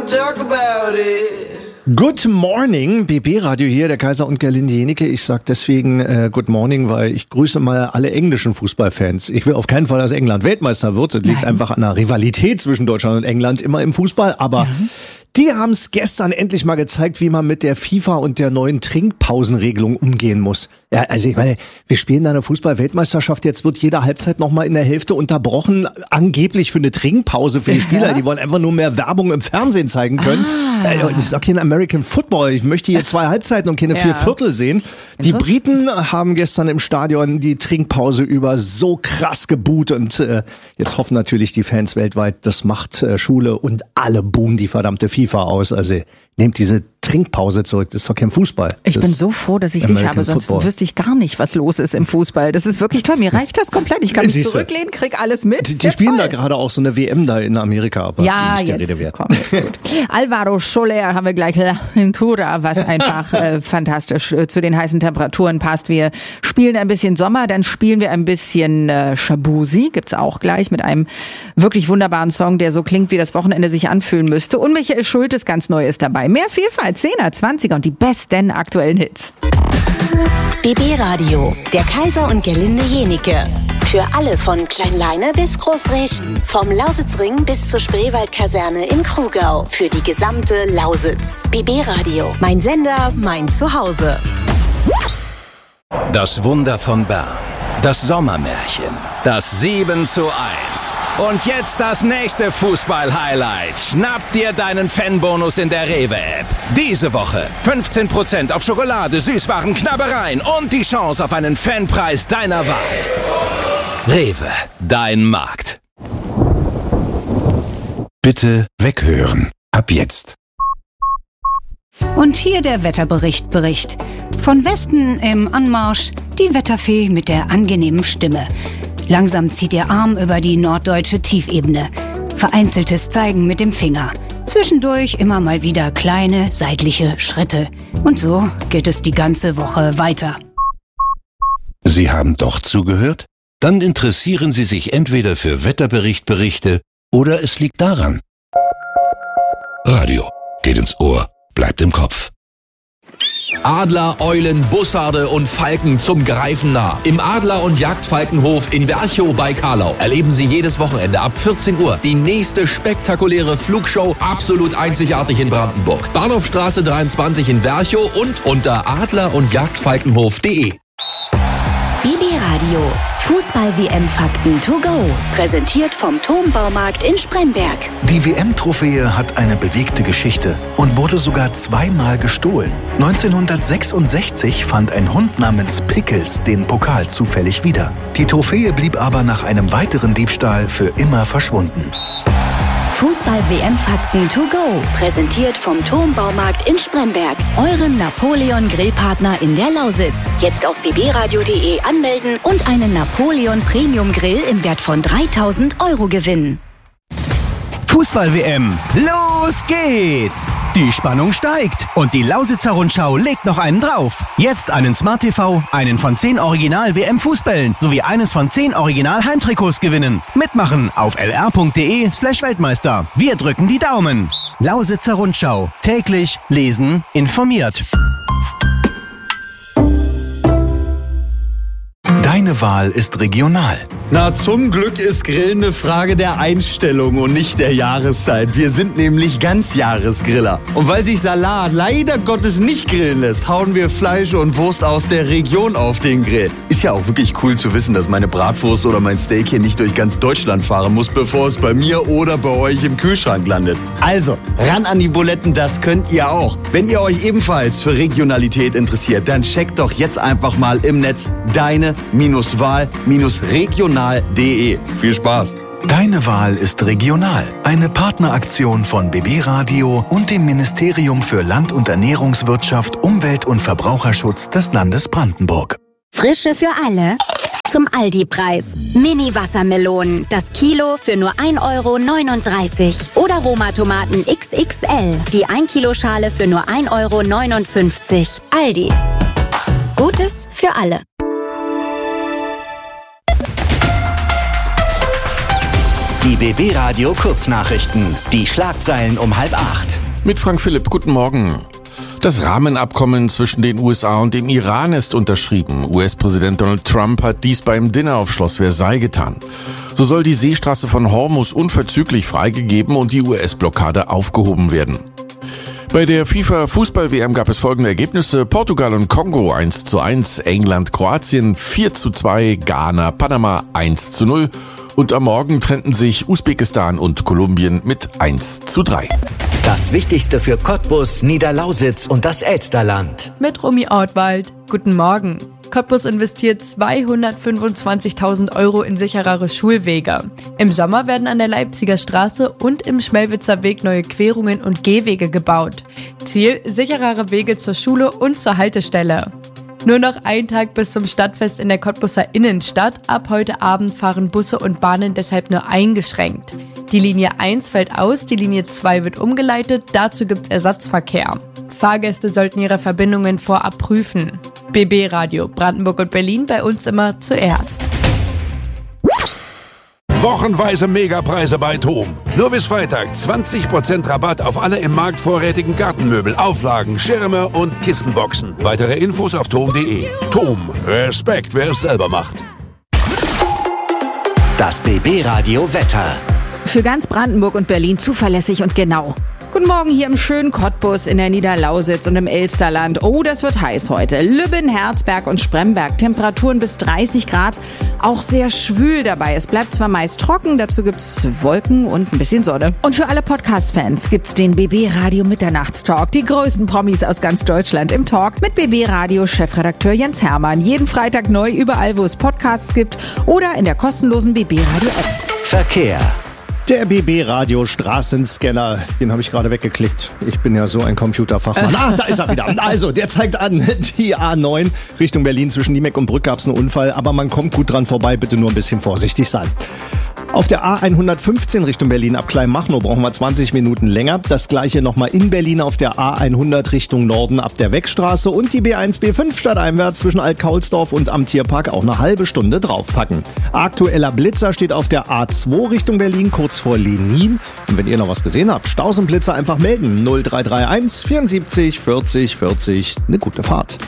talk about it. Good morning, BB Radio hier, der Kaiser und Gerlinde Jenike. Ich sag deswegen Good morning, weil ich grüße mal alle englischen Fußballfans. Ich will auf keinen Fall, dass England Weltmeister wird. Das liegt einfach an der Rivalität zwischen Deutschland und England immer im Fußball. Aber die haben es gestern endlich mal gezeigt, wie man mit der FIFA und der neuen Trinkpausenregelung umgehen muss. Ja, also ich meine, wir spielen da eine Fußball-Weltmeisterschaft, jetzt wird jede Halbzeit nochmal in der Hälfte unterbrochen, angeblich für eine Trinkpause für die Spieler. Die wollen einfach nur mehr Werbung im Fernsehen zeigen können. Das ist doch kein American Football. Ich möchte hier 2 Halbzeiten und keine 4 Viertel sehen. Die Briten haben gestern im Stadion die Trinkpause über so krass geboot und jetzt hoffen natürlich die Fans weltweit, das macht Schule und alle buhen die verdammte FIFA aus. Also nehmt diese Trinkpause zurück, das ist doch kein Fußball. Ich bin so froh, dass ich dich habe, sonst wüsste ich gar nicht, was los ist im Fußball. Das ist wirklich toll, mir reicht das komplett. Ich kann mich zurücklehnen, krieg alles mit. Die spielen da gerade auch so eine WM da in Amerika, aber ja, die ist der jetzt, Rede wert. Komm, jetzt gut. Alvaro Soler haben wir gleich Ventura, was einfach fantastisch zu den heißen Temperaturen passt. Wir spielen ein bisschen Sommer, dann spielen wir ein bisschen Shabuzi, gibt's auch gleich mit einem wirklich wunderbaren Song, der so klingt, wie das Wochenende sich anfühlen müsste. Und Michael Schultes ganz neu ist dabei. Mehr Vielfalt, 10er, 20er und die besten aktuellen Hits. BB Radio, der Kaiser und Gerlinde Jenike. Für alle von Kleinleine bis Großreschen. Vom Lausitzring bis zur Spreewaldkaserne in Krugau. Für die gesamte Lausitz. BB Radio, mein Sender, mein Zuhause. Das Wunder von Bern. Das Sommermärchen. Das 7:1. Und jetzt das nächste Fußball-Highlight. Schnapp dir deinen Fanbonus in der Rewe-App. Diese Woche 15% auf Schokolade, Süßwaren, Knabbereien und die Chance auf einen Fanpreis deiner Wahl. Rewe, dein Markt. Bitte weghören. Ab jetzt. Und hier der Wetterbericht. Von Westen im Anmarsch die Wetterfee mit der angenehmen Stimme. Langsam zieht ihr Arm über die norddeutsche Tiefebene. Vereinzeltes Zeigen mit dem Finger. Zwischendurch immer mal wieder kleine seitliche Schritte. Und so geht es die ganze Woche weiter. Sie haben doch zugehört? Dann interessieren Sie sich entweder für Wetterberichte oder es liegt daran. Radio geht ins Ohr, bleibt im Kopf. Adler, Eulen, Bussarde und Falken zum Greifen nah. Im Adler- und Jagdfalkenhof in Werchow bei Karlau erleben Sie jedes Wochenende ab 14 Uhr die nächste spektakuläre Flugshow, absolut einzigartig in Brandenburg. Bahnhofstraße 23 in Werchow und unter adler-und-jagdfalkenhof.de. BB Radio, Fußball-WM-Fakten to go. Präsentiert vom Turmbaumarkt in Spremberg. Die WM-Trophäe hat eine bewegte Geschichte und wurde sogar 2-mal gestohlen. 1966 fand ein Hund namens Pickles den Pokal zufällig wieder. Die Trophäe blieb aber nach einem weiteren Diebstahl für immer verschwunden. Fußball-WM-Fakten to go. Präsentiert vom Turmbaumarkt in Spremberg. Eurem Napoleon-Grillpartner in der Lausitz. Jetzt auf bbradio.de anmelden und einen Napoleon Premium Grill im Wert von 3.000 € gewinnen. Fußball-WM, los geht's! Die Spannung steigt und die Lausitzer Rundschau legt noch einen drauf. Jetzt einen Smart TV, einen von 10 Original-WM-Fußbällen sowie eines von 10 Original-Heimtrikots gewinnen. Mitmachen auf lr.de/Weltmeister. Wir drücken die Daumen. Lausitzer Rundschau, täglich lesen, informiert. Deine Wahl ist regional. Na, zum Glück ist Grillen eine Frage der Einstellung und nicht der Jahreszeit. Wir sind nämlich Ganzjahresgriller. Und weil sich Salat leider Gottes nicht grillen lässt, hauen wir Fleisch und Wurst aus der Region auf den Grill. Ist ja auch wirklich cool zu wissen, dass meine Bratwurst oder mein Steak hier nicht durch ganz Deutschland fahren muss, bevor es bei mir oder bei euch im Kühlschrank landet. Also, ran an die Buletten, das könnt ihr auch. Wenn ihr euch ebenfalls für Regionalität interessiert, dann checkt doch jetzt einfach mal im Netz deine-wahl-regional.de. Viel Spaß! Deine Wahl ist regional. Eine Partneraktion von BB Radio und dem Ministerium für Land- und Ernährungswirtschaft, Umwelt- und Verbraucherschutz des Landes Brandenburg. Frische für alle. Zum Aldi-Preis. Mini-Wassermelonen. Das Kilo für nur 1,39 € Oder Roma-Tomaten XXL. Die 1-Kilo-Schale für nur 1,59 €. Aldi. Gutes für alle. Die BB Radio Kurznachrichten. Die Schlagzeilen um 7:30. Mit Frank Philipp, guten Morgen. Das Rahmenabkommen zwischen den USA und dem Iran ist unterschrieben. US-Präsident Donald Trump hat dies beim Dinner auf Schloss Versailles getan. So soll die Seestraße von Hormuz unverzüglich freigegeben und die US-Blockade aufgehoben werden. Bei der FIFA-Fußball-WM gab es folgende Ergebnisse: Portugal und Kongo 1:1, England, Kroatien 4:2, Ghana, Panama 1:0 und am Morgen trennten sich Usbekistan und Kolumbien mit 1:3. Das Wichtigste für Cottbus, Niederlausitz und das Elsterland. Mit Romy Ortwald. Guten Morgen. Cottbus investiert 225.000 € in sicherere Schulwege. Im Sommer werden an der Leipziger Straße und im Schmelwitzer Weg neue Querungen und Gehwege gebaut. Ziel: sicherere Wege zur Schule und zur Haltestelle. Nur noch ein Tag bis zum Stadtfest in der Cottbuser Innenstadt. Ab heute Abend fahren Busse und Bahnen deshalb nur eingeschränkt. Die Linie 1 fällt aus, die Linie 2 wird umgeleitet, dazu gibt's Ersatzverkehr. Fahrgäste sollten ihre Verbindungen vorab prüfen. BB Radio Brandenburg und Berlin, bei uns immer zuerst. Wochenweise Megapreise bei TOM. Nur bis Freitag 20% Rabatt auf alle im Markt vorrätigen Gartenmöbel, Auflagen, Schirme und Kissenboxen. Weitere Infos auf tom.de. TOM. Respekt, wer es selber macht. Das BB Radio Wetter. Für ganz Brandenburg und Berlin zuverlässig und genau. Guten Morgen hier im schönen Cottbus in der Niederlausitz und im Elsterland. Oh, das wird heiß heute. Lübben, Herzberg und Spremberg. Temperaturen bis 30 Grad. Auch sehr schwül dabei. Es bleibt zwar meist trocken, dazu gibt's Wolken und ein bisschen Sonne. Und für alle Podcast-Fans gibt's den BB Radio Mitternachtstalk. Die größten Promis aus ganz Deutschland im Talk mit BB Radio Chefredakteur Jens Hermann. Jeden Freitag neu überall, wo es Podcasts gibt oder in der kostenlosen BB Radio App. Verkehr. Der BB-Radio Straßenscanner, den habe ich gerade weggeklickt. Ich bin ja so ein Computerfachmann. Da ist er wieder. Also, der zeigt an, die A9 Richtung Berlin zwischen Niemek und Brück gab es einen Unfall, aber man kommt gut dran vorbei, bitte nur ein bisschen vorsichtig sein. Auf der A115 Richtung Berlin ab Kleinmachnow brauchen wir 20 Minuten länger. Das gleiche nochmal in Berlin auf der A100 Richtung Norden ab der Weckstraße und die B1, B5 stadteinwärts zwischen Alt-Kaulsdorf und am Tierpark auch eine halbe Stunde draufpacken. Aktueller Blitzer steht auf der A2 Richtung Berlin kurz vor Lenin. Und wenn ihr noch was gesehen habt, Staus und Blitzer einfach melden. 0331 74 40 40. Eine gute Fahrt.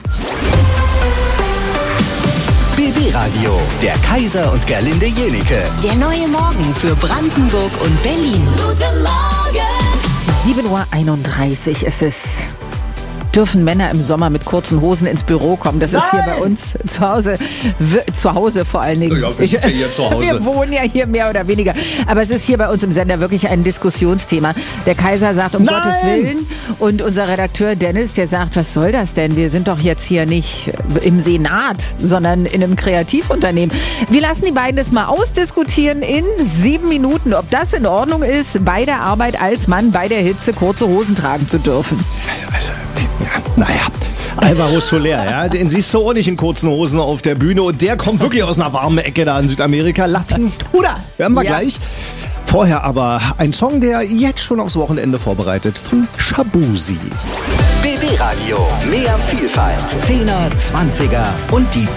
BB Radio, der Kaiser und Gerlinde Jenike. Der neue Morgen für Brandenburg und Berlin. Guten Morgen! 7:31 Uhr ist es. Dürfen Männer im Sommer mit kurzen Hosen ins Büro kommen? Das ist hier bei uns zu Hause. Zu Hause vor allen Dingen. Ja, wir sind ja hier zu Hause. Wir wohnen ja hier mehr oder weniger. Aber es ist hier bei uns im Sender wirklich ein Diskussionsthema. Der Kaiser sagt, um Gottes Willen. Und unser Redakteur Dennis, der sagt, was soll das denn? Wir sind doch jetzt hier nicht im Senat, sondern in einem Kreativunternehmen. Wir lassen die beiden das mal ausdiskutieren in 7 Minuten, ob das in Ordnung ist, bei der Arbeit als Mann bei der Hitze kurze Hosen tragen zu dürfen. Also, naja, Alvaro Soler, ja, den siehst du auch nicht in kurzen Hosen auf der Bühne und der kommt wirklich aus einer warmen Ecke da in Südamerika. Latin Tuda, hören wir gleich. Vorher aber ein Song, der jetzt schon aufs Wochenende vorbereitet, von Shabuzi. BB Radio, mehr Vielfalt, 10er, 20er und die